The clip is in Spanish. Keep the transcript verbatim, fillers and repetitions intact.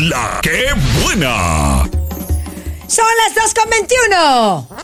La que buena. Son las dos con veintiuno.